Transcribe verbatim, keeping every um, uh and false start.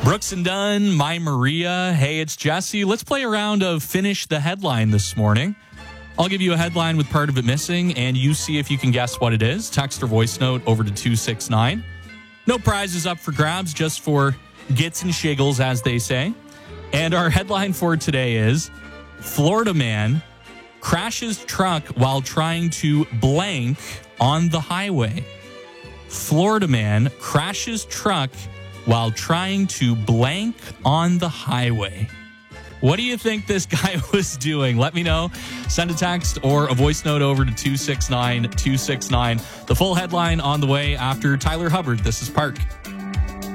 Brooks and Dunn, my Maria. Hey, it's Jesse. Let's play a round of Finish the Headline this morning. I'll give you a headline with part of it missing, and you see if you can guess what it is. Text or voice note over to two six nine. No prizes up for grabs, just for gits and shiggles, as they say. And our headline for today is Florida man crashes truck while trying to blank on the highway. Florida man crashes truck while trying to blank on the highway. What do you think this guy was doing? Let me know. Send a text or a voice note over to two six nine two six nine. The full headline on the way after Tyler Hubbard. This is Park.